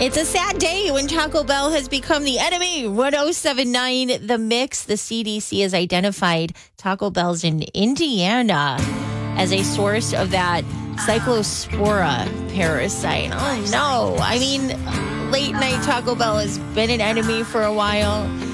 It's a sad day when Taco Bell has become the enemy. 1079 The Mix. The CDC has identified Taco Bell's in Indiana as a source of that Cyclospora parasite. Oh, no. I mean, late night Taco Bell has been an enemy for a while.